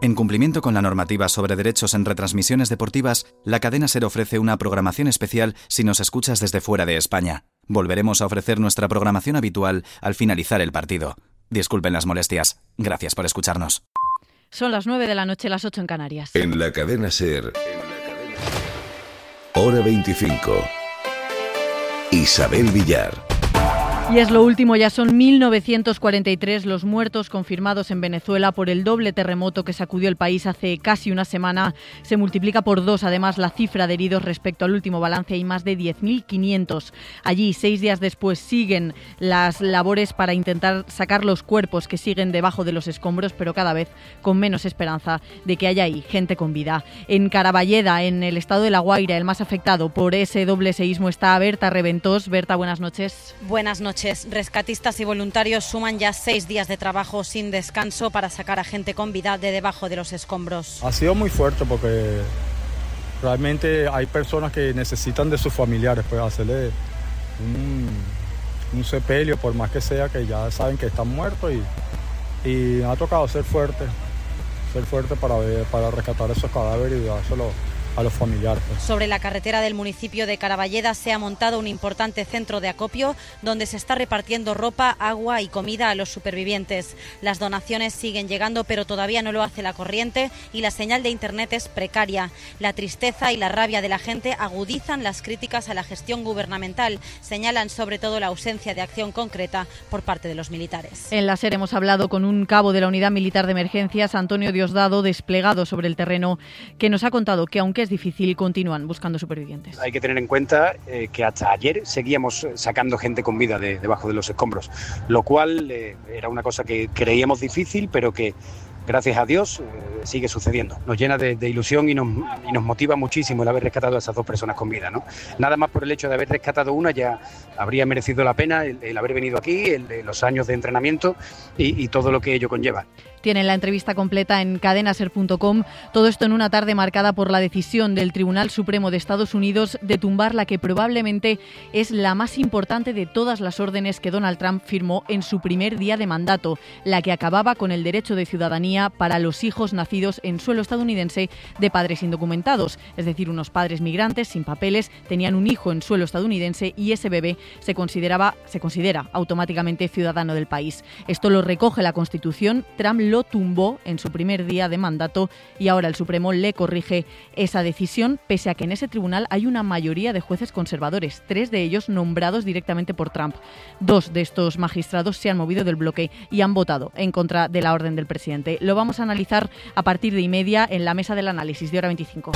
En cumplimiento con la normativa sobre derechos en retransmisiones deportivas, la cadena SER ofrece una programación especial si nos escuchas desde fuera de España. Volveremos a ofrecer nuestra programación habitual al finalizar el partido. Disculpen las molestias. Gracias por escucharnos. Son las 9 de la noche, las 8 en Canarias. En la cadena SER, hora 25. Isabel Villar. Y es lo último, ya son 1.943 los muertos confirmados en Venezuela por el doble terremoto que sacudió el país hace casi una semana. Se multiplica por 2, además, la cifra de heridos respecto al último balance. Hay más de 10.500. Allí, 6 días después, siguen las labores para intentar sacar los cuerpos que siguen debajo de los escombros, pero cada vez con menos esperanza de que haya ahí gente con vida. En Caraballeda, en el estado de La Guaira, el más afectado por ese doble seísmo, está Berta Reventós. Berta, buenas noches. Buenas noches. Rescatistas y voluntarios suman ya 6 días de trabajo sin descanso para sacar a gente con vida de debajo de los escombros. Ha sido muy fuerte porque realmente hay personas que necesitan de sus familiares, pues hacerle un sepelio, por más que sea, que ya saben que están muertos, y ha tocado ser fuerte para rescatar esos cadáveres y dárselo a los familiares. Sobre la carretera del municipio de Caraballeda se ha montado un importante centro de acopio donde se está repartiendo ropa, agua y comida a los supervivientes. Las donaciones siguen llegando, pero todavía no lo hace la corriente y la señal de internet es precaria. La tristeza y la rabia de la gente agudizan las críticas a la gestión gubernamental. Señalan sobre todo la ausencia de acción concreta por parte de los militares. En la SER hemos hablado con un cabo de la Unidad Militar de Emergencias, Antonio Diosdado, desplegado sobre el terreno, que nos ha contado que aunque es difícil, continúan buscando supervivientes. Hay que tener en cuenta que hasta ayer seguíamos sacando gente con vida debajo de los escombros, lo cual era una cosa que creíamos difícil, pero que gracias a Dios sigue sucediendo. Nos llena de ilusión y nos motiva muchísimo el haber rescatado a esas 2 personas con vida, ¿no? Nada más por el hecho de haber rescatado una ya habría merecido la pena el haber venido aquí, los años de entrenamiento y todo lo que ello conlleva. Tienen la entrevista completa en cadenaser.com. Todo esto en una tarde marcada por la decisión del Tribunal Supremo de Estados Unidos de tumbar la que probablemente es la más importante de todas las órdenes que Donald Trump firmó en su primer día de mandato, la que acababa con el derecho de ciudadanía para los hijos nacidos en suelo estadounidense de padres indocumentados. Es decir, unos padres migrantes sin papeles tenían un hijo en suelo estadounidense y ese bebé se considera automáticamente ciudadano del país. Esto lo recoge la Constitución. Trump lo tumbó en su primer día de mandato y ahora el Supremo le corrige esa decisión, pese a que en ese tribunal hay una mayoría de jueces conservadores, 3 de ellos nombrados directamente por Trump. 2 de estos magistrados se han movido del bloque y han votado en contra de la orden del presidente. Lo vamos a analizar a partir de 1:30 en la mesa del análisis de hora 25.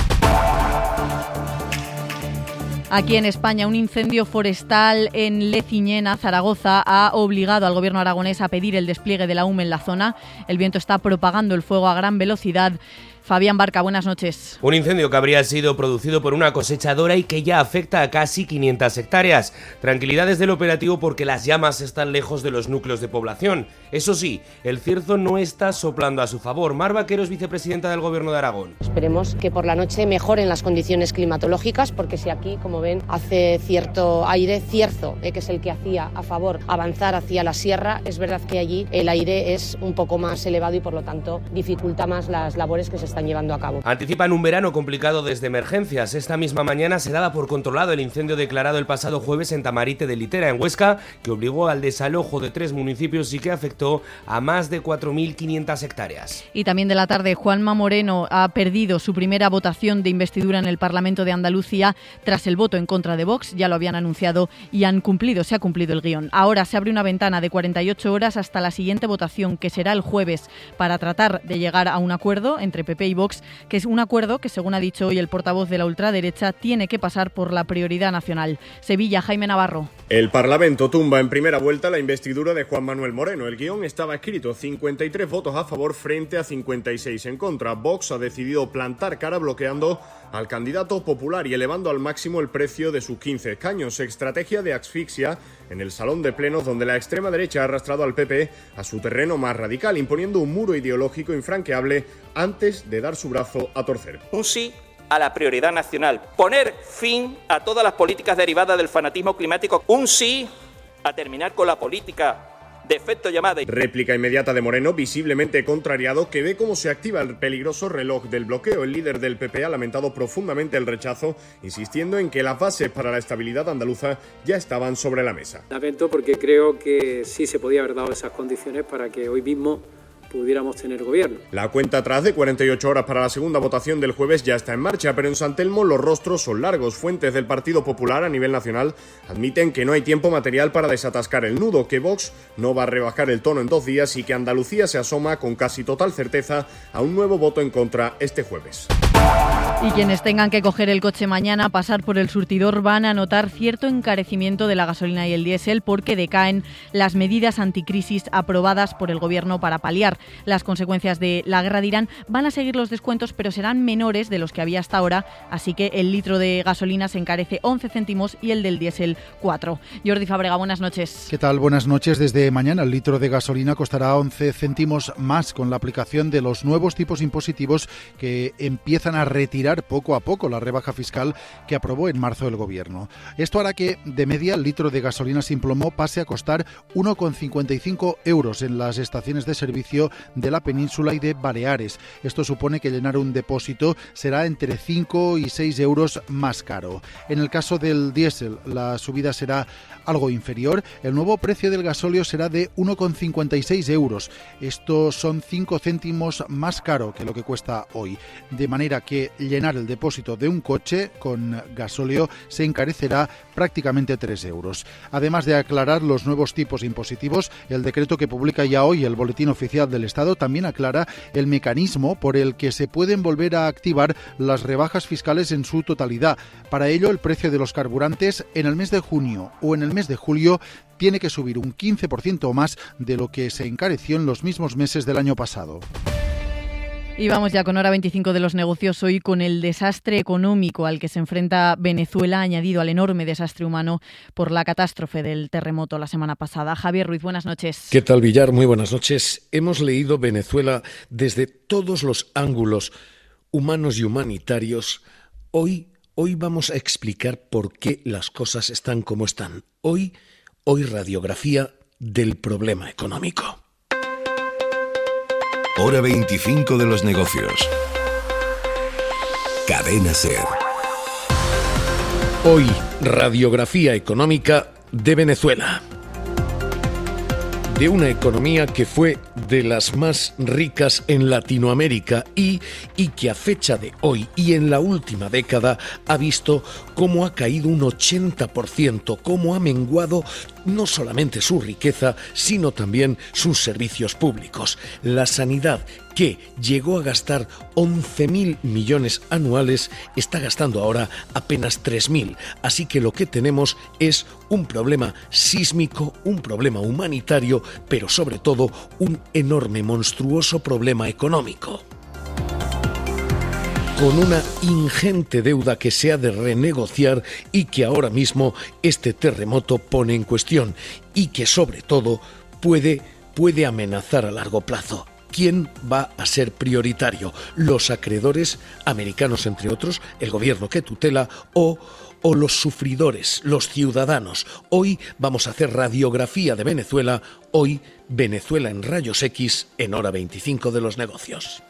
Aquí en España, un incendio forestal en Leciñena, Zaragoza, ha obligado al gobierno aragonés a pedir el despliegue de la UME en la zona. El viento está propagando el fuego a gran velocidad. Fabián Barca, buenas noches. Un incendio que habría sido producido por una cosechadora y que ya afecta a casi 500 hectáreas. Tranquilidades del operativo porque las llamas están lejos de los núcleos de población. Eso sí, el cierzo no está soplando a su favor. Mar Vaquero es vicepresidenta del Gobierno de Aragón. Esperemos que por la noche mejoren las condiciones climatológicas, porque si aquí, como ven, hace cierto aire cierzo, que es el que hacía a favor avanzar hacia la sierra, es verdad que allí el aire es un poco más elevado y por lo tanto dificulta más las labores que se están llevando a cabo. Anticipan un verano complicado desde emergencias. Esta misma mañana se daba por controlado el incendio declarado el pasado jueves en Tamarite de Litera, en Huesca, que obligó al desalojo de 3 municipios y que afectó a más de 4.500 hectáreas. Y también de la tarde, Juanma Moreno ha perdido su primera votación de investidura en el Parlamento de Andalucía tras el voto en contra de Vox. Ya lo habían anunciado y se ha cumplido el guión. Ahora se abre una ventana de 48 horas hasta la siguiente votación, que será el jueves, para tratar de llegar a un acuerdo entre PP y Vox, que es un acuerdo que, según ha dicho hoy el portavoz de la ultraderecha, tiene que pasar por la prioridad nacional. Sevilla, Jaime Navarro. El Parlamento tumba en primera vuelta la investidura de Juan Manuel Moreno. El guión estaba escrito: 53 votos a favor frente a 56 en contra. Vox ha decidido plantar cara bloqueando al candidato popular y elevando al máximo el precio de sus 15 escaños. Estrategia de asfixia en el salón de plenos, donde la extrema derecha ha arrastrado al PP a su terreno más radical, imponiendo un muro ideológico infranqueable antes de dar su brazo a torcer. Un sí a la prioridad nacional, poner fin a todas las políticas derivadas del fanatismo climático, un sí a terminar con la política de efecto llamada. Réplica inmediata de Moreno, visiblemente contrariado, que ve cómo se activa el peligroso reloj del bloqueo. El líder del PP ha lamentado profundamente el rechazo, insistiendo en que las bases para la estabilidad andaluza ya estaban sobre la mesa. Lamento porque creo que sí se podía haber dado esas condiciones para que hoy mismo pudiéramos tener gobierno. La cuenta atrás de 48 horas para la segunda votación del jueves ya está en marcha, pero en San Telmo los rostros son largos. Fuentes del Partido Popular a nivel nacional admiten que no hay tiempo material para desatascar el nudo, que Vox no va a rebajar el tono en 2 días y que Andalucía se asoma con casi total certeza a un nuevo voto en contra este jueves. Y quienes tengan que coger el coche mañana, pasar por el surtidor, van a notar cierto encarecimiento de la gasolina y el diésel porque decaen las medidas anticrisis aprobadas por el Gobierno para paliar las consecuencias de la guerra de Irán. Van a seguir los descuentos, pero serán menores de los que había hasta ahora, así que el litro de gasolina se encarece 11 céntimos y el del diésel 4. Jordi Fábrega, buenas noches. ¿Qué tal? Buenas noches. Desde mañana el litro de gasolina costará 11 céntimos más con la aplicación de los nuevos tipos impositivos que empiezan a retirar poco a poco la rebaja fiscal que aprobó en marzo el Gobierno. Esto hará que, de media, el litro de gasolina sin plomo pase a costar 1,55 euros en las estaciones de servicio de la península y de Baleares. Esto supone que llenar un depósito será entre 5 y 6 euros más caro. En el caso del diésel, la subida será algo inferior. El nuevo precio del gasóleo será de 1,56 euros. Esto son 5 céntimos más caro que lo que cuesta hoy. De manera que llenar el depósito de un coche con gasóleo se encarecerá prácticamente 3 euros. Además de aclarar los nuevos tipos impositivos, el decreto que publica ya hoy el Boletín Oficial del Estado también aclara el mecanismo por el que se pueden volver a activar las rebajas fiscales en su totalidad. Para ello, el precio de los carburantes en el mes de junio o en el mes de julio tiene que subir un 15% o más de lo que se encareció en los mismos meses del año pasado. Y vamos ya con hora 25 de los negocios, hoy con el desastre económico al que se enfrenta Venezuela, añadido al enorme desastre humano por la catástrofe del terremoto la semana pasada. Javier Ruiz, buenas noches. ¿Qué tal, Villar? Muy buenas noches. Hemos leído Venezuela desde todos los ángulos humanos y humanitarios. Hoy vamos a explicar por qué las cosas están como están. Hoy radiografía del problema económico. Hora 25 de los negocios. Cadena SER. Hoy, radiografía económica de Venezuela. De una economía que fue de las más ricas en Latinoamérica y que a fecha de hoy y en la última década ha visto cómo ha caído un 80%, cómo ha menguado no solamente su riqueza, sino también sus servicios públicos. La sanidad, que llegó a gastar 11.000 millones anuales, está gastando ahora apenas 3.000. Así que lo que tenemos es un problema sísmico, un problema humanitario, pero sobre todo un enorme, monstruoso problema económico. Con una ingente deuda que se ha de renegociar y que ahora mismo este terremoto pone en cuestión y que sobre todo puede amenazar a largo plazo. ¿Quién va a ser prioritario? ¿Los acreedores americanos, entre otros, el gobierno que tutela, o los sufridores, los ciudadanos? Hoy vamos a hacer radiografía de Venezuela. Hoy, Venezuela en rayos X, en hora 25 de los negocios.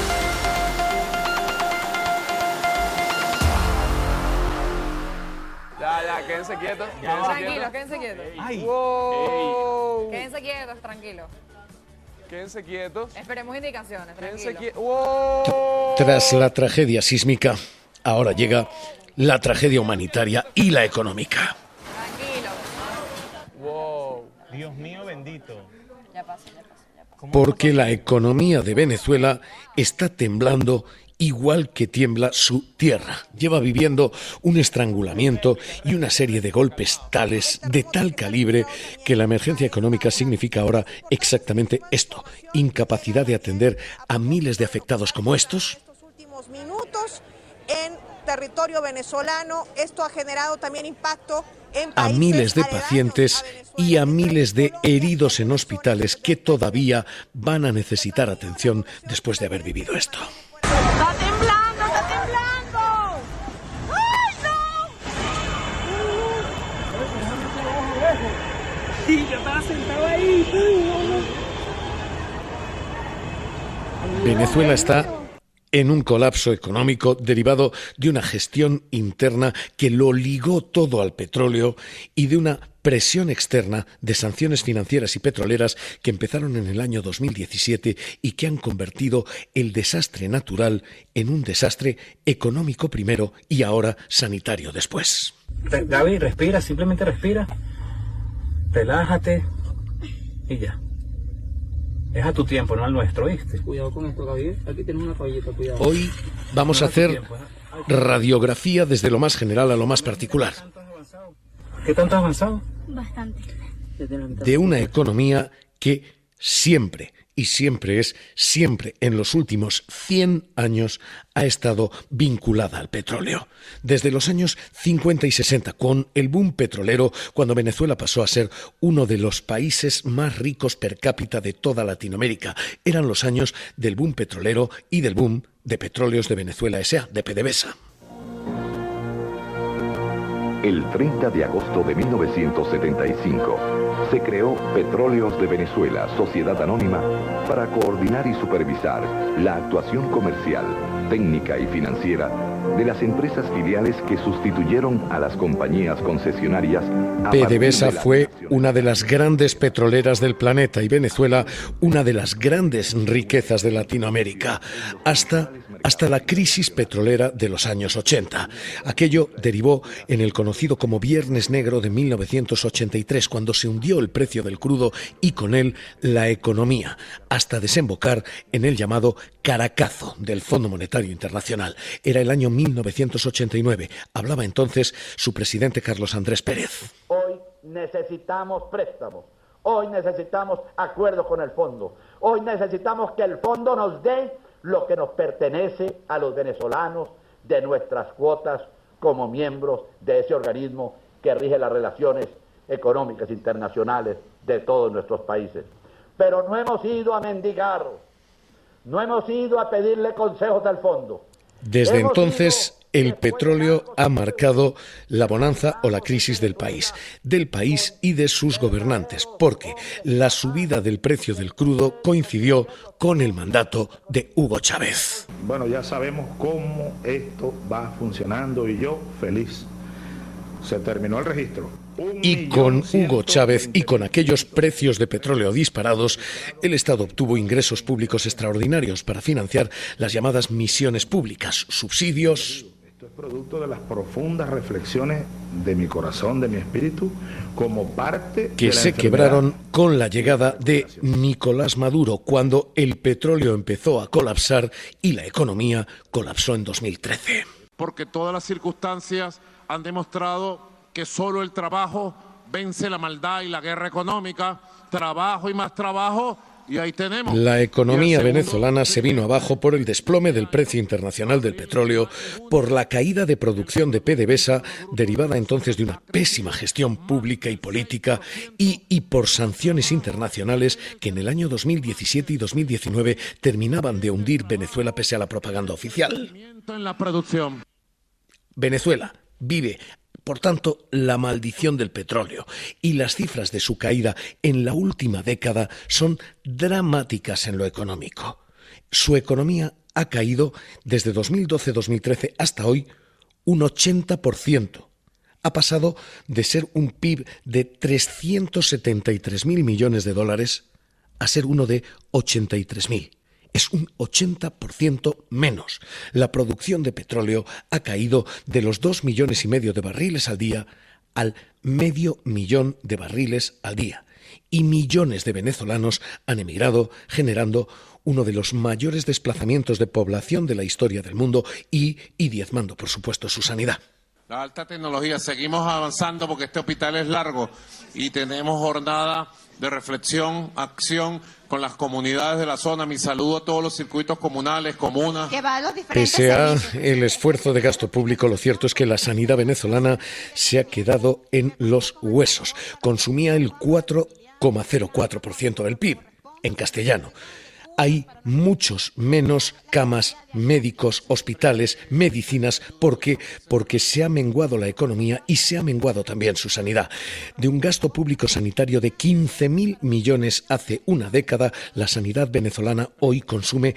Ya, quédense quietos. Tranquilos, quédense quietos. Ay. Wow. Quédense quietos, tranquilos. Quédense quietos. Esperemos indicaciones, tranquilos. Wow. Tras la tragedia sísmica, ahora llega la tragedia humanitaria y la económica. Tranquilo. Wow. Dios mío bendito. Ya pasa. Porque la economía de Venezuela está temblando igual que tiembla su tierra. Lleva viviendo un estrangulamiento y una serie de golpes tales, de tal calibre, que la emergencia económica significa ahora exactamente esto: incapacidad de atender a miles de afectados como estos. Últimos minutos en territorio venezolano, esto ha generado también impacto en países, a miles de pacientes y a miles de heridos en hospitales que todavía van a necesitar atención después de haber vivido esto. ¡Está temblando, está temblando! ¡Ay, no! Sí, yo estaba sentado ahí. Venezuela está en un colapso económico derivado de una gestión interna que lo ligó todo al petróleo y de una presión externa de sanciones financieras y petroleras que empezaron en el año 2017 y que han convertido el desastre natural en un desastre económico primero y ahora sanitario después. Gaby, respira, simplemente respira. Relájate y ya. Es a tu tiempo, no al nuestro, ¿viste? Cuidado con esto, Gaby. Aquí tenemos una toallita, cuidado. Hoy vamos a hacer radiografía desde lo más general a lo más particular. ¿Qué tanto has avanzado? Bastante. De una economía que siempre en los últimos 100 años ha estado vinculada al petróleo. Desde los años 50 y 60, con el boom petrolero, cuando Venezuela pasó a ser uno de los países más ricos per cápita de toda Latinoamérica. Eran los años del boom petrolero y del boom de Petróleos de Venezuela S.A., de PDVSA. El 30 de agosto de 1975 se creó Petróleos de Venezuela, Sociedad Anónima, para coordinar y supervisar la actuación comercial, técnica y financiera de las empresas filiales que sustituyeron a las compañías concesionarias. PDVSA fue una de las grandes petroleras del planeta y Venezuela una de las grandes riquezas de Latinoamérica, hasta la crisis petrolera de los años 80. Aquello derivó en el conocido como Viernes Negro de 1983, cuando se hundió el precio del crudo y con él la economía, hasta desembocar en el llamado Caracazo del Fondo Monetario Internacional. Era el año 1989. Hablaba entonces su presidente Carlos Andrés Pérez. Hoy necesitamos préstamos. Hoy necesitamos acuerdos con el fondo. Hoy necesitamos que el fondo nos dé lo que nos pertenece a los venezolanos de nuestras cuotas como miembros de ese organismo que rige las relaciones económicas internacionales de todos nuestros países. Pero no hemos ido a mendigar, no hemos ido a pedirle consejos al fondo. Desde entonces, el petróleo ha marcado la bonanza o la crisis del país y de sus gobernantes, porque la subida del precio del crudo coincidió con el mandato de Hugo Chávez. Bueno, ya sabemos cómo esto va funcionando y yo feliz. Se terminó el registro. Y con Hugo Chávez y con aquellos precios de petróleo disparados, el Estado obtuvo ingresos públicos extraordinarios para financiar las llamadas misiones públicas, subsidios. Esto es producto de las profundas reflexiones de mi corazón, de mi espíritu, como parte que se quebraron con la llegada de Nicolás Maduro, cuando el petróleo empezó a colapsar y la economía colapsó en 2013. Porque todas las circunstancias han demostrado que solo el trabajo vence la maldad y la guerra económica. Trabajo y más trabajo, y ahí tenemos. La economía venezolana se vino abajo por el desplome del precio internacional del petróleo, por la caída de producción de PDVSA, derivada entonces de una pésima gestión pública y política, y por sanciones internacionales que en el año 2017 y 2019 terminaban de hundir Venezuela pese a la propaganda oficial. En la producción. Venezuela vive, por tanto, la maldición del petróleo, y las cifras de su caída en la última década son dramáticas en lo económico. Su economía ha caído desde 2012-2013 hasta hoy un 80%. Ha pasado de ser un PIB de 373.000 millones de dólares a ser uno de 83.000. Es un 80% menos. La producción de petróleo ha caído de los 2,5 millones de barriles al día al 500,000 de barriles al día. Y millones de venezolanos han emigrado, generando uno de los mayores desplazamientos de población de la historia del mundo y diezmando, por supuesto, su sanidad. La alta tecnología, seguimos avanzando porque este hospital es largo y tenemos jornada de reflexión, acción con las comunidades de la zona. Mi saludo a todos los circuitos comunales, comunas. Pese a el esfuerzo de gasto público, lo cierto es que la sanidad venezolana se ha quedado en los huesos. Consumía el 4,04% del PIB, en castellano. hay muchos menos camas, médicos, hospitales, medicinas, porque se ha menguado la economía y se ha menguado también su sanidad. De un gasto público sanitario de 15.000 millones hace una década, la sanidad venezolana hoy consume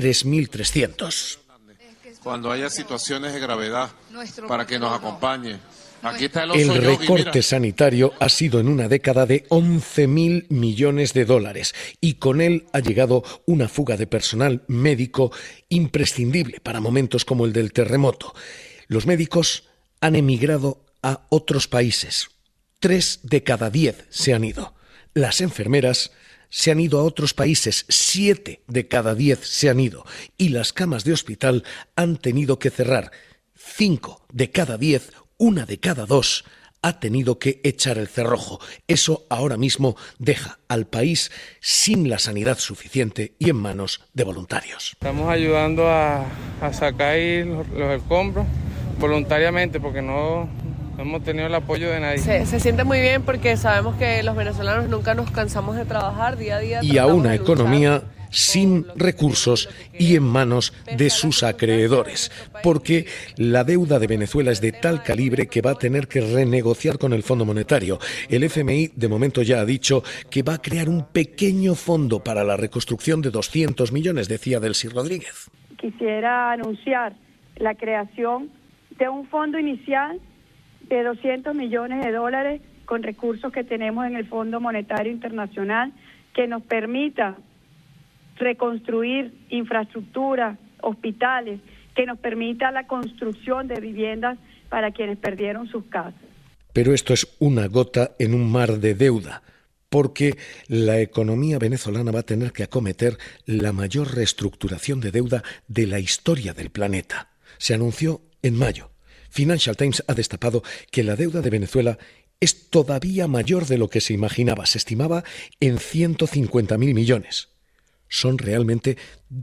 3.300. Cuando haya situaciones de gravedad, para que nos acompañe. Aquí está el recorte sanitario ha sido en una década de 11.000 millones de dólares y con él ha llegado una fuga de personal médico imprescindible para momentos como el del terremoto. Los médicos han emigrado a otros países. 3 de cada 10 se han ido. Las enfermeras se han ido a otros países. 7 de cada 10 se han ido. Y las camas de hospital han tenido que cerrar. 5 de cada 10, 1 de cada 2 ha tenido que echar el cerrojo. Eso ahora mismo deja al país sin la sanidad suficiente y en manos de voluntarios. Estamos ayudando a sacar ahí los escombros voluntariamente porque no hemos tenido el apoyo de nadie. Se siente muy bien porque sabemos que los venezolanos nunca nos cansamos de trabajar día a día. Y a una economía sin recursos y en manos de sus acreedores, porque la deuda de Venezuela es de tal calibre que va a tener que renegociar con el Fondo Monetario. El FMI de momento ya ha dicho que va a crear un pequeño fondo para la reconstrucción de 200 millones, decía Delcy Rodríguez. Quisiera anunciar la creación de un fondo inicial de 200 millones de dólares con recursos que tenemos en el Fondo Monetario Internacional que nos permita reconstruir infraestructura, hospitales, que nos permita la construcción de viviendas para quienes perdieron sus casas. Pero esto es una gota en un mar de deuda, porque la economía venezolana va a tener que acometer la mayor reestructuración de deuda de la historia del planeta. Se anunció en mayo. Financial Times ha destapado que la deuda de Venezuela es todavía mayor de lo que se imaginaba. Se estimaba en 150.000 millones. Son realmente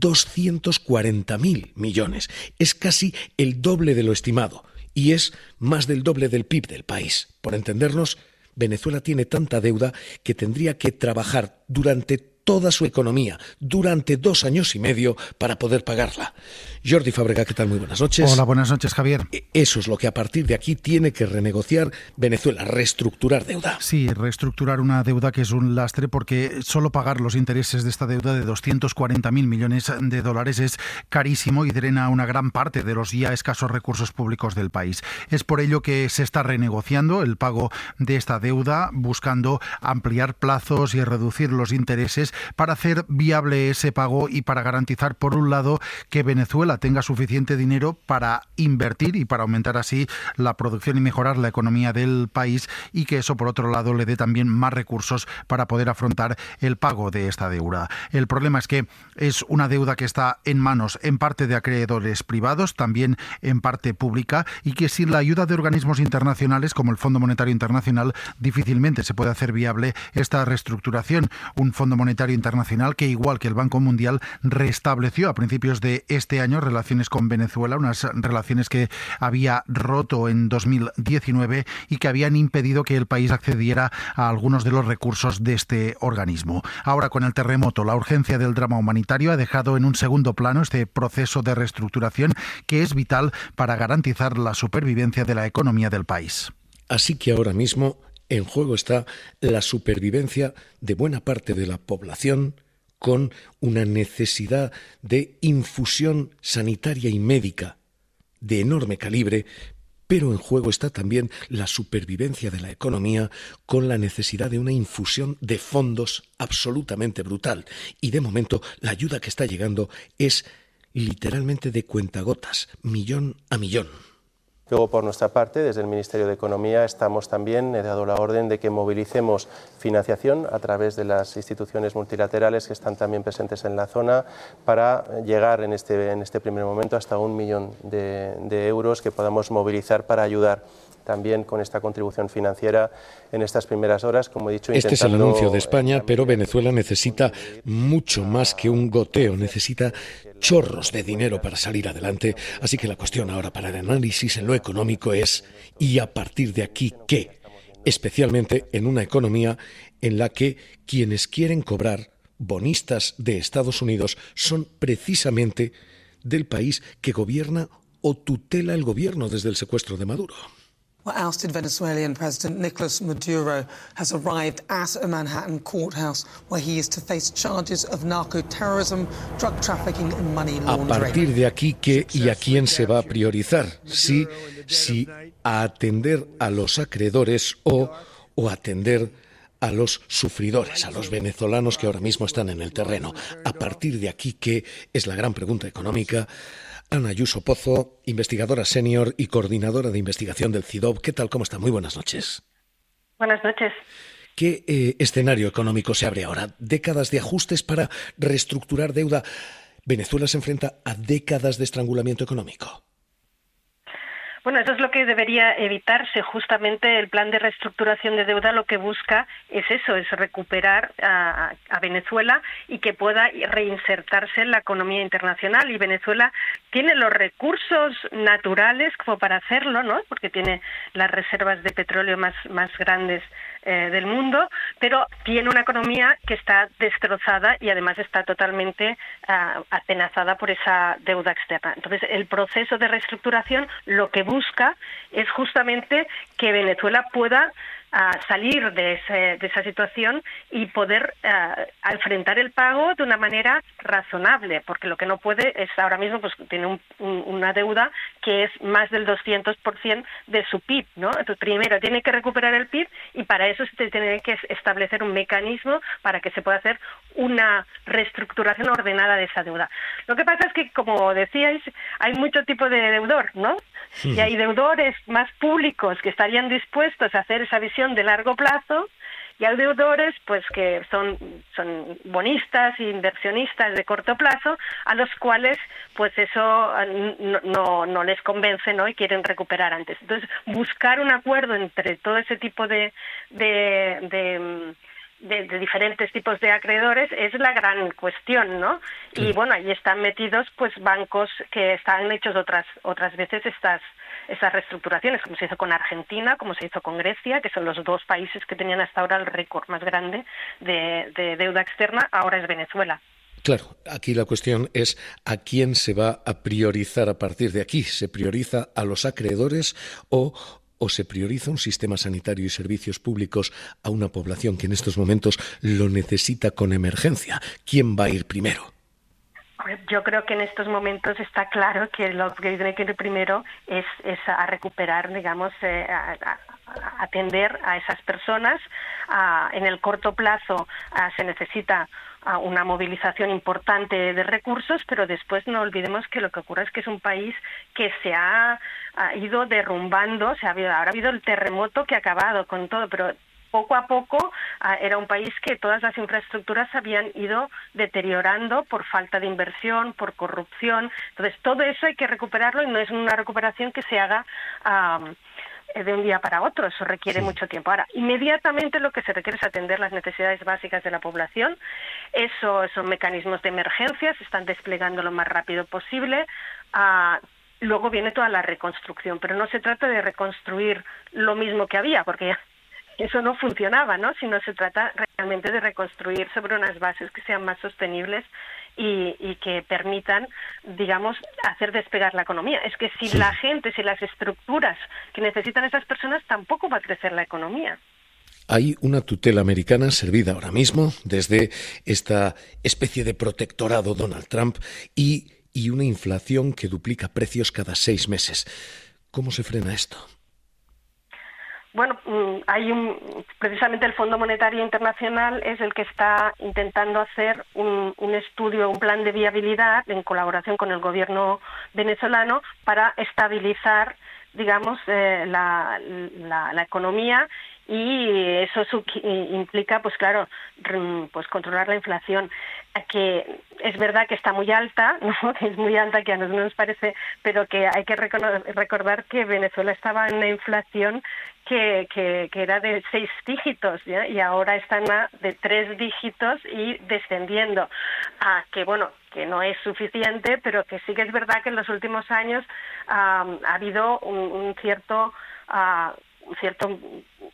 240.000 millones. Es casi el doble de lo estimado y es más del doble del PIB del país. Por entendernos, Venezuela tiene tanta deuda que tendría que trabajar durante toda su economía, durante 2 años y medio para poder pagarla. Jordi Fábrega, ¿qué tal? Muy buenas noches. Hola, buenas noches, Javier. Eso es lo que a partir de aquí tiene que renegociar Venezuela, reestructurar deuda. Sí, reestructurar una deuda que es un lastre porque solo pagar los intereses de esta deuda de 240.000 millones de dólares es carísimo y drena una gran parte de los ya escasos recursos públicos del país. Es por ello que se está renegociando el pago de esta deuda, buscando ampliar plazos y reducir los intereses para hacer viable ese pago y para garantizar, por un lado, que Venezuela tenga suficiente dinero para invertir y para aumentar así la producción y mejorar la economía del país, y que eso, por otro lado, le dé también más recursos para poder afrontar el pago de esta deuda. El problema es que es una deuda que está en manos en parte de acreedores privados, también en parte pública, y que sin la ayuda de organismos internacionales como el Fondo Monetario Internacional difícilmente se puede hacer viable esta reestructuración. Un Fondo Monetario Internacional que, igual que el Banco Mundial, restableció a principios de este año relaciones con Venezuela, unas relaciones que había roto en 2019 y que habían impedido que el país accediera a algunos de los recursos de este organismo. Ahora, con el terremoto, la urgencia del drama humanitario ha dejado en un segundo plano este proceso de reestructuración que es vital para garantizar la supervivencia de la economía del país. Así que ahora mismo en juego está la supervivencia de buena parte de la población, con una necesidad de infusión sanitaria y médica de enorme calibre, pero en juego está también la supervivencia de la economía, con la necesidad de una infusión de fondos absolutamente brutal. Y de momento la ayuda que está llegando es literalmente de cuentagotas, millón a millón. Luego, por nuestra parte, desde el Ministerio de Economía he dado la orden de que movilicemos financiación a través de las instituciones multilaterales que están también presentes en la zona para llegar en este primer momento hasta 1 millón de euros que podamos movilizar para ayudar también con esta contribución financiera en estas primeras horas, como he dicho. Este es el anuncio de España, pero Venezuela necesita mucho más que un goteo, necesita chorros de dinero para salir adelante. Así que la cuestión ahora para el análisis en lo económico es, ¿y a partir de aquí qué? Especialmente en una economía en la que quienes quieren cobrar bonistas de Estados Unidos son precisamente del país que gobierna o tutela el gobierno desde el secuestro de Maduro. Well, ousted Venezuelan President Nicolas Maduro has arrived at a Manhattan courthouse where he is to face charges of narco-terrorism, drug trafficking and money laundering. A partir de aquí, ¿qué y a quién se va a priorizar? Si a atender a los acreedores o atender a los sufridores, a los venezolanos que ahora mismo están en el terreno. A partir de aquí, ¿qué es la gran pregunta económica? Ana Ayuso Pozo, investigadora senior y coordinadora de investigación del CIDOB. ¿Qué tal? ¿Cómo está? Muy buenas noches. Buenas noches. ¿Qué escenario económico se abre ahora? ¿Décadas de ajustes para reestructurar deuda? ¿Venezuela se enfrenta a décadas de estrangulamiento económico? Bueno, eso es lo que debería evitarse. Justamente el plan de reestructuración de deuda lo que busca es eso, es recuperar a Venezuela y que pueda reinsertarse en la economía internacional. Y Venezuela tiene los recursos naturales como para hacerlo, ¿no? Porque tiene las reservas de petróleo más grandes del mundo, pero tiene una economía que está destrozada y además está totalmente atenazada por esa deuda externa. Entonces, el proceso de reestructuración lo que busca es justamente que Venezuela pueda salir de esa situación y poder enfrentar el pago de una manera razonable, porque lo que no puede es ahora mismo pues tiene una deuda que es más del 200% de su PIB, ¿no? Entonces, primero tiene que recuperar el PIB y para eso se tiene que establecer un mecanismo para que se pueda hacer una reestructuración ordenada de esa deuda. Lo que pasa es que, como decíais, hay mucho tipo de deudor, ¿no? Sí. Y hay deudores más públicos que estarían dispuestos a hacer esa visión de largo plazo y hay deudores pues que son bonistas e inversionistas de corto plazo a los cuales pues eso no les convence, ¿no? Y quieren recuperar antes. Entonces, buscar un acuerdo entre todo ese tipo de diferentes tipos de acreedores es la gran cuestión, ¿no? Sí. Y bueno, ahí están metidos pues bancos que están hechos otras veces esas reestructuraciones, como se hizo con Argentina, como se hizo con Grecia, que son los dos países que tenían hasta ahora el récord más grande de deuda externa, ahora es Venezuela. Claro, aquí la cuestión es a quién se va a priorizar a partir de aquí. ¿Se prioriza a los acreedores o se prioriza un sistema sanitario y servicios públicos a una población que en estos momentos lo necesita con emergencia? ¿Quién va a ir primero? Yo creo que en estos momentos está claro que lo que tiene que ir primero es a recuperar, digamos, a atender a esas personas. En el corto plazo se necesita una movilización importante de recursos, pero después no olvidemos que lo que ocurre es que es un país que se ha ido derrumbando, ahora ha habido el terremoto que ha acabado con todo, pero poco a poco era un país que todas las infraestructuras habían ido deteriorando por falta de inversión, por corrupción. Entonces, todo eso hay que recuperarlo y no es una recuperación que se haga de un día para otro, eso requiere mucho tiempo. Ahora, inmediatamente lo que se requiere es atender las necesidades básicas de la población. Eso son mecanismos de emergencia, se están desplegando lo más rápido posible. Luego viene toda la reconstrucción, pero no se trata de reconstruir lo mismo que había, porque eso no funcionaba, ¿no? Sino se trata realmente de reconstruir sobre unas bases que sean más sostenibles y que permitan, digamos, hacer despegar la economía. Es que si la gente, si las estructuras que necesitan esas personas, tampoco va a crecer la economía. Hay una tutela americana servida ahora mismo desde esta especie de protectorado Donald Trump y una inflación que duplica precios cada 6 meses. ¿Cómo se frena esto? Bueno, precisamente el Fondo Monetario Internacional es el que está intentando hacer un estudio, un plan de viabilidad en colaboración con el gobierno venezolano para estabilizar, digamos, la economía, y eso implica, pues claro, pues controlar la inflación, que es verdad que está muy alta, ¿no? Que es muy alta, que a nosotros nos parece, pero que hay que recordar que Venezuela estaba en una inflación que era de 6 dígitos, ¿ya? Y ahora están de 3 dígitos y descendiendo. Que bueno, que no es suficiente, pero que sí que es verdad que en los últimos años ha habido un cierto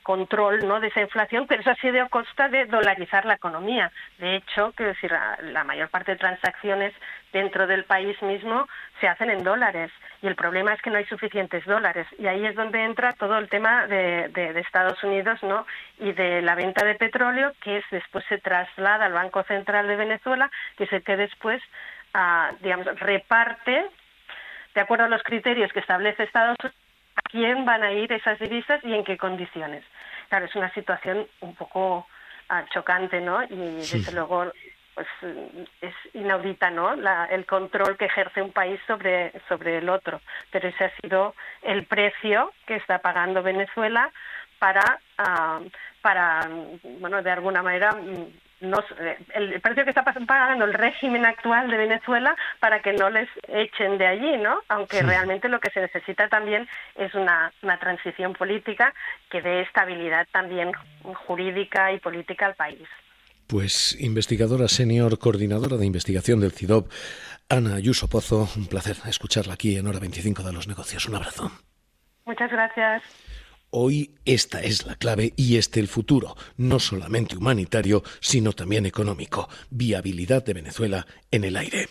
control, ¿no?, de esa inflación, pero eso ha sido a costa de dolarizar la economía. De hecho, quiero decir, la mayor parte de transacciones dentro del país mismo se hacen en dólares, y el problema es que no hay suficientes dólares, y ahí es donde entra todo el tema de Estados Unidos, ¿no?, y de la venta de petróleo, que después se traslada al Banco Central de Venezuela, que es el que después, digamos, reparte, de acuerdo a los criterios que establece Estados Unidos, a quién van a ir esas divisas y en qué condiciones. Claro, es una situación un poco chocante, ¿no? Y desde luego pues es inaudita, ¿no?, el control que ejerce un país sobre el otro. Pero ese ha sido el precio que está pagando Venezuela para bueno, de alguna manera, el precio que está pagando el régimen actual de Venezuela para que no les echen de allí, ¿no? Aunque realmente lo que se necesita también es una transición política que dé estabilidad también jurídica y política al país. Pues investigadora senior, coordinadora de investigación del CIDOB, Ana Ayuso Pozo, un placer escucharla aquí en Hora 25 de los Negocios. Un abrazo. Muchas gracias. Hoy esta es la clave y el futuro, no solamente humanitario, sino también económico. Viabilidad de Venezuela en el aire.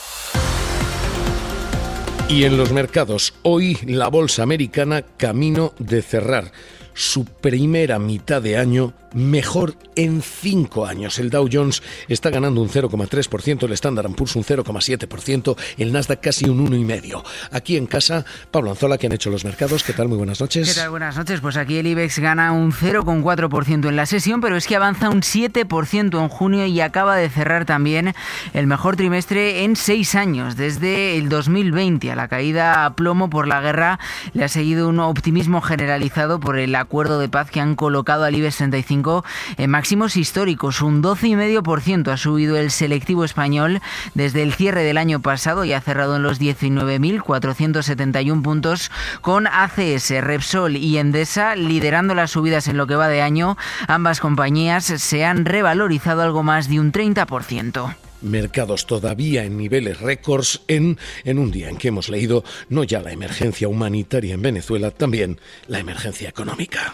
Y en los mercados, hoy la bolsa americana camino de cerrar su primera mitad de año mejor en 5 años. El Dow Jones está ganando un 0,3%, el Standard & Poor's un 0,7%, el Nasdaq casi un 1,5%. Aquí en casa, Pablo Anzola, ¿qué han hecho los mercados? ¿Qué tal? Muy buenas noches. ¿Qué tal? Buenas noches. Pues aquí el IBEX gana un 0,4% en la sesión, pero es que avanza un 7% en junio y acaba de cerrar también el mejor trimestre en 6 años, desde el 2020. A la caída a plomo por la guerra le ha seguido un optimismo generalizado por el acuerdo de paz que han colocado al IBEX 35 en máximos históricos. Un 12,5% ha subido el selectivo español desde el cierre del año pasado y ha cerrado en los 19.471 puntos, con ACS, Repsol y Endesa liderando las subidas en lo que va de año. Ambas compañías se han revalorizado algo más de un 30%. Mercados todavía en niveles récords en un día en que hemos leído no ya la emergencia humanitaria en Venezuela, también la emergencia económica.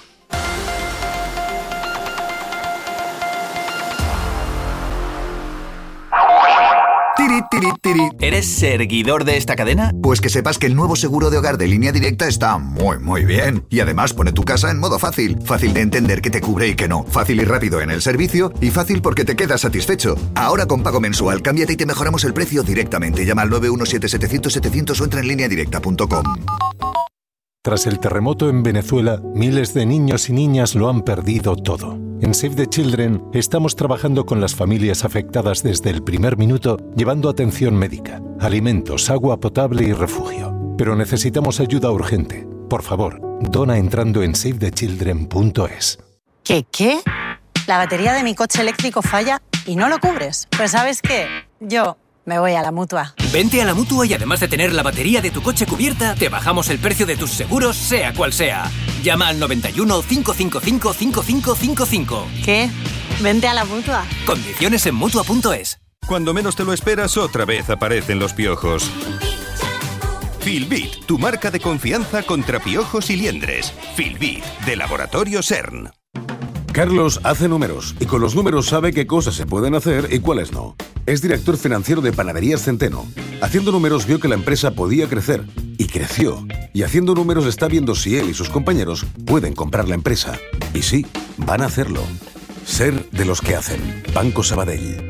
Tiri, tiri, tiri. ¿Eres seguidor de esta cadena? Pues que sepas que el nuevo seguro de hogar de Línea Directa está muy bien. Y además pone tu casa en modo fácil. Fácil de entender qué te cubre y qué no. Fácil y rápido en el servicio. Y fácil porque te quedas satisfecho. Ahora con pago mensual, cámbiate y te mejoramos el precio directamente. Llama al 917-700-700 o entra en lineadirecta.com. Tras el terremoto en Venezuela, miles de niños y niñas lo han perdido todo. En Save the Children estamos trabajando con las familias afectadas desde el primer minuto, llevando atención médica, alimentos, agua potable y refugio. Pero necesitamos ayuda urgente. Por favor, dona entrando en savethechildren.es. ¿Qué? La batería de mi coche eléctrico falla y no lo cubres. Pues ¿sabes qué? Yo me voy a la Mutua. Vente a la Mutua y además de tener la batería de tu coche cubierta, te bajamos el precio de tus seguros, sea cual sea. Llama al 91 555 5555. ¿Qué? Vente a la Mutua. Condiciones en Mutua.es. Cuando menos te lo esperas, otra vez aparecen los piojos. Filbit, tu marca de confianza contra piojos y liendres. Filbit, de Laboratorio CERN. Carlos hace números y con los números sabe qué cosas se pueden hacer y cuáles no. Es director financiero de Panaderías Centeno. Haciendo números vio que la empresa podía crecer y creció. Y haciendo números está viendo si él y sus compañeros pueden comprar la empresa. Y sí, van a hacerlo. Ser de los que hacen. Banco Sabadell.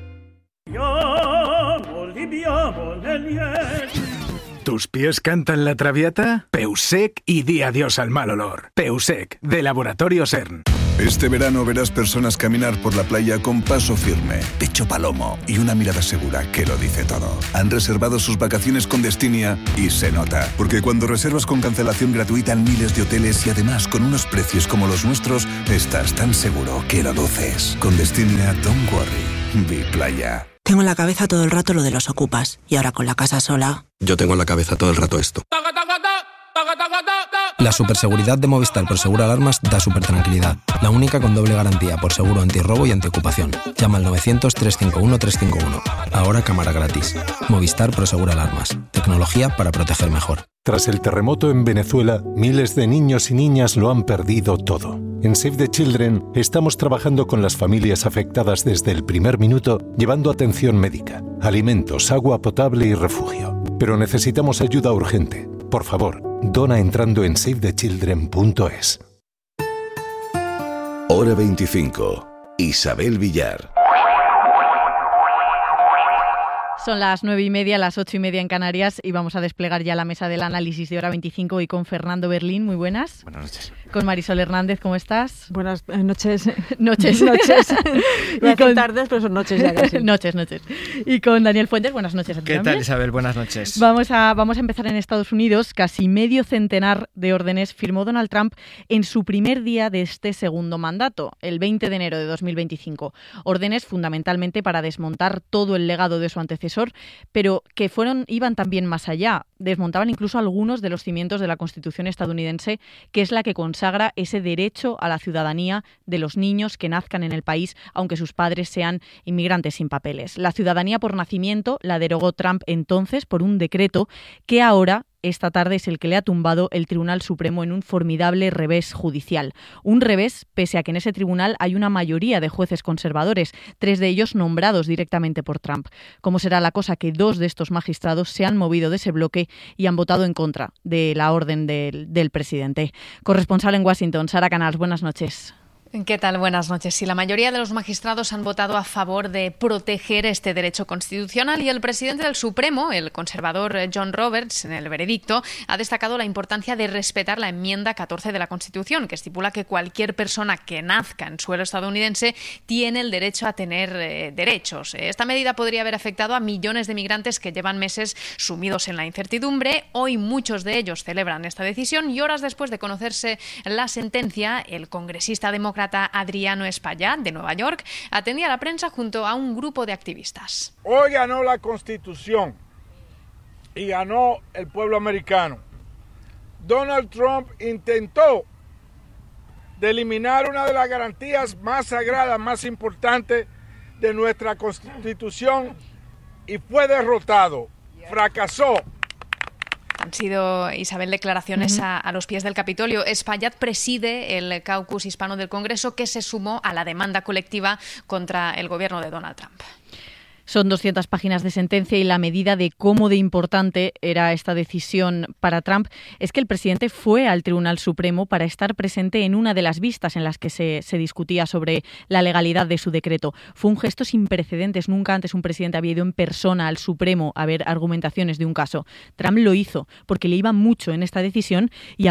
¿Tus pies cantan la Traviata? Peusec y di adiós al mal olor. Peusec, de Laboratorio CERN. Este verano verás personas caminar por la playa con paso firme, pecho palomo y una mirada segura que lo dice todo. Han reservado sus vacaciones con Destinia y se nota, porque cuando reservas con cancelación gratuita en miles de hoteles y además con unos precios como los nuestros, estás tan seguro que lo luces. Con Destinia, don't worry. Be playa. Tengo en la cabeza todo el rato lo de los ocupas y ahora con la casa sola. Yo tengo en la cabeza todo el rato esto. La superseguridad de Movistar Prosegur Alarmas da súper tranquilidad. La única con doble garantía por seguro antirrobo y antiocupación. Llama al 900-351-351. Ahora cámara gratis. Movistar Prosegur Alarmas. Tecnología para proteger mejor. Tras el terremoto en Venezuela, miles de niños y niñas lo han perdido todo. En Save the Children estamos trabajando con las familias afectadas desde el primer minuto, llevando atención médica, alimentos, agua potable y refugio. Pero necesitamos ayuda urgente. Por favor, dona entrando en savethechildren.es. Hora 25. Isabel Villar. Son las 9:30, las 8:30 en Canarias y vamos a desplegar ya la mesa del análisis de Hora 25 y con Fernando Berlín. Muy buenas. Buenas noches. Con Marisol Hernández, ¿cómo estás? Buenas noches. Noches. Y con tardes, pero son noches ya casi. Noches. Y con Daniel Fuentes, buenas noches a ti. ¿Qué también. tal, Isabel? Buenas noches. Vamos a empezar en Estados Unidos. Casi medio centenar de órdenes firmó Donald Trump en su primer día de este segundo mandato, el 20 de enero de 2025. Órdenes fundamentalmente para desmontar todo el legado de su antecesor, pero que iban también más allá. Desmontaban incluso algunos de los cimientos de la Constitución estadounidense, que es la que consagra ese derecho a la ciudadanía de los niños que nazcan en el país, aunque sus padres sean inmigrantes sin papeles. La ciudadanía por nacimiento la derogó Trump entonces por un decreto que ahora, esta tarde, es el que le ha tumbado el Tribunal Supremo en un formidable revés judicial. Un revés, pese a que en ese tribunal hay una mayoría de jueces conservadores, 3 de ellos nombrados directamente por Trump. ¿Cómo será la cosa que 2 de estos magistrados se han movido de ese bloque y han votado en contra de la orden del presidente? Corresponsal en Washington, Sara Canals, buenas noches. ¿Qué tal? Buenas noches. Sí, la mayoría de los magistrados han votado a favor de proteger este derecho constitucional y el presidente del Supremo, el conservador John Roberts, en el veredicto, ha destacado la importancia de respetar la enmienda 14 de la Constitución, que estipula que cualquier persona que nazca en suelo estadounidense tiene el derecho a tener derechos. Esta medida podría haber afectado a millones de migrantes que llevan meses sumidos en la incertidumbre. Hoy muchos de ellos celebran esta decisión y horas después de conocerse la sentencia, el congresista demócrata Adriano Espaillat, de Nueva York, atendía a la prensa junto a un grupo de activistas. Hoy ganó la Constitución y ganó el pueblo americano. Donald Trump intentó de eliminar una de las garantías más sagradas, más importantes de nuestra Constitución y fue derrotado, fracasó. Han sido, Isabel, declaraciones a los pies del Capitolio. Espaillat preside el caucus hispano del Congreso que se sumó a la demanda colectiva contra el gobierno de Donald Trump. Son 200 páginas de sentencia y la medida de cómo de importante era esta decisión para Trump es que el presidente fue al Tribunal Supremo para estar presente en una de las vistas en las que se discutía sobre la legalidad de su decreto. Fue un gesto sin precedentes. Nunca antes un presidente había ido en persona al Supremo a ver argumentaciones de un caso. Trump lo hizo porque le iba mucho en esta decisión y